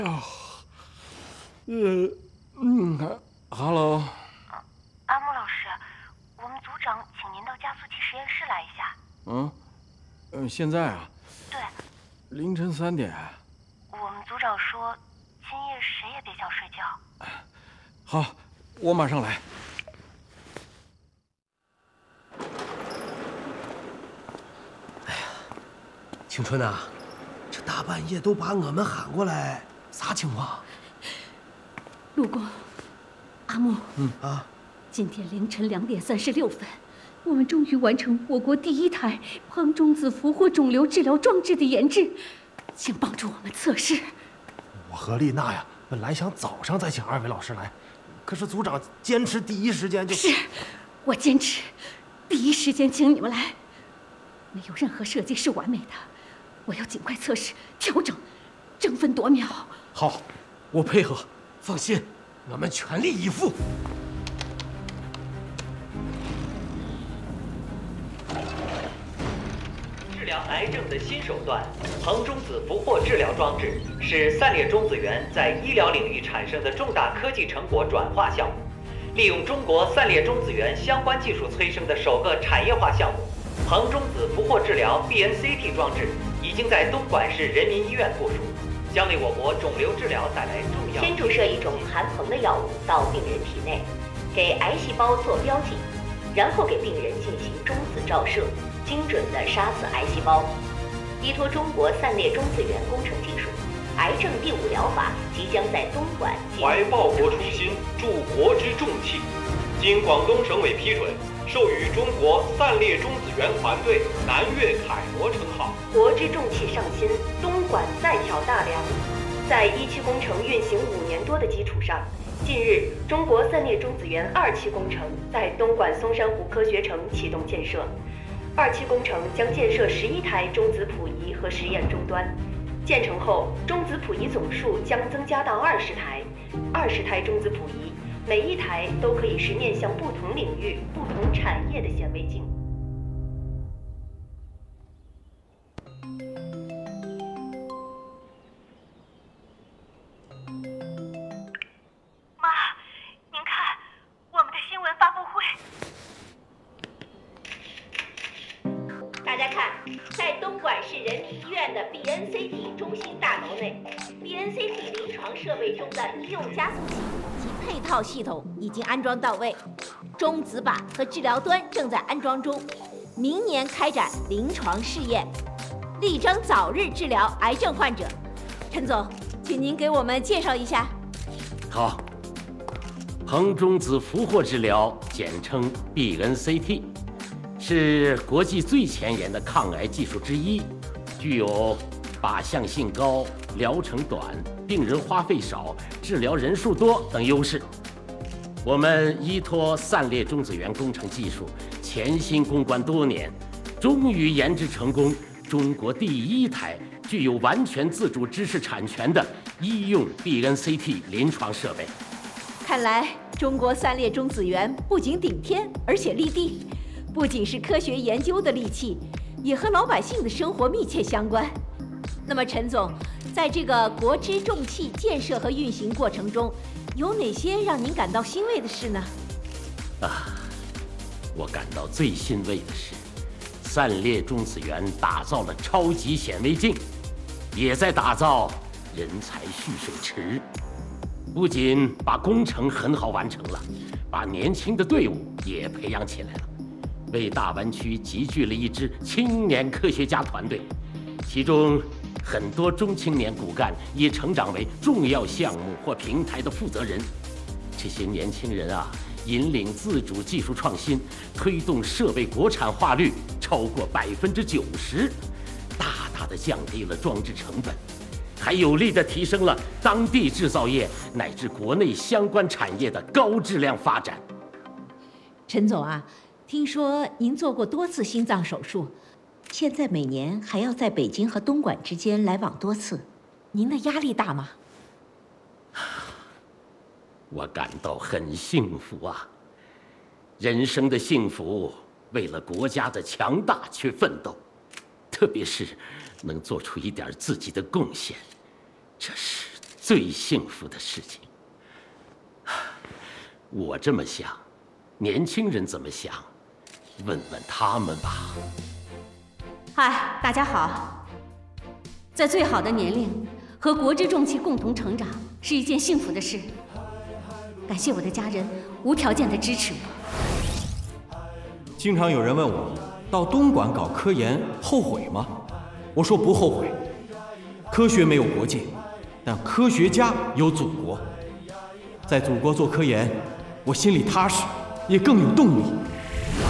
Hello。 阿木老师，我们组长请您到加速器实验室来一下。 现在啊？ 对。 凌晨3点。 我们组长说，今夜谁也别想睡觉。 好，我马上来。 哎呀，青春啊，这大半夜都把我们喊过来，啥情况？ 陆公，阿木， 今天凌晨2点36分，我们终于完成我国第1台烹中子俘获肿瘤治疗装置的研制，请帮助我们测试。 我和丽娜呀，本来想早上再请2位老师来，可是组长坚持第一时间就…… 是，我坚持第一时间请你们来。没有任何设计是完美的，我要尽快测试、调整，争分夺秒。 好，我配合，放心，我们全力以赴。 治疗癌症的新手段——硼中子俘获治疗装置，是散列中子源在医疗领域产生的重大科技成果转化项目。利用中国散列中子源相关技术催生的首个产业化项目——硼中子俘获治疗 BNCT 装置，已经在东莞市人民医院部署，将为我国肿瘤治疗带来重要。 先注射一种含硼的药物到病人体内，给癌细胞做标记，然后给病人进行中子照射，精准地杀死癌细胞。依托中国散列中子源工程技术，癌症第5疗法即将在东莞。 怀报国初心，助国之重器，经广东省委批准，授予中国散列中子源团队南粤楷模称号。 国之重器上新，东莞再挑大梁。在1期工程运行5年多的基础上，近日中国散列中子源2期工程在东莞松山湖科学城启动建设。2期工程将建设11台中子谱仪和实验终端。建成后，中子谱仪总数将增加到20台，20台中子谱仪，每一台都可以是面向不同领域、不同产业的显微镜。 妈，您看，我们的新闻发布会。 大家看，在东莞市人民医院的 BNCT 中心大楼内 ，BNCT 临床设备中的医用加速器及配套系统已经安装到位，中子靶和治疗端正在安装中，明年开展临床试验，力争早日治疗癌症患者。陈总，请您给我们介绍一下。 好，硼中子俘获治疗，简称 BNCT。是国际最前沿的抗癌技术之一，具有靶向性高、疗程短、病人花费少、治疗人数多等优势。我们依托散列中子源工程技术，潜心攻关多年，终于研制成功中国第1台具有完全自主知识产权的医用 BNCT 临床设备。 看来中国散列中子源不仅顶天，而且立地。不仅是科学研究的利器，也和老百姓的生活密切相关。那么，陈总，在这个国之重器建设和运行过程中，有哪些让您感到欣慰的事呢？ 我感到最欣慰的是，散列中子源打造了超级显微镜，也在打造人才蓄水池。不仅把工程很好完成了，把年轻的队伍也培养起来了。为大湾区集聚了一支青年科学家团队，其中很多中青年骨干也成长为重要项目或平台的负责人。这些年轻人啊，引领自主技术创新，推动设备国产化率超过90%，大大的降低了装置成本，还有力地提升了当地制造业乃至国内相关产业的高质量发展。 陈总啊，听说您做过多次心脏手术，现在每年还要在北京和东莞之间来往多次，您的压力大吗？ 我感到很幸福啊！人生的幸福，为了国家的强大去奋斗，特别是能做出一点自己的贡献，这是最幸福的事情。我这么想，年轻人怎么想？问问他们吧。 嗨，大家好。在最好的年龄和国之重器共同成长，是一件幸福的事。感谢我的家人无条件的支持我。 经常有人问我，到东莞搞科研后悔吗？我说不后悔。科学没有国界，但科学家有祖国。在祖国做科研，我心里踏实，也更有动力。